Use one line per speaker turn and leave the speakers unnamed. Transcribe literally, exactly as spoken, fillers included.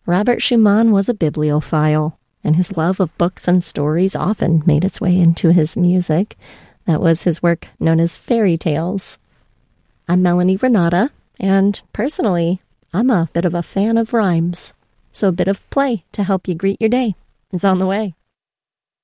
Robert Schumann was a bibliophile, and his love of books and stories often made its way into his music. That was his work known as fairy tales. I'm Melanie Renata, and personally, I'm a bit of a fan of rhymes. So a bit of play to help you greet your day is on the way.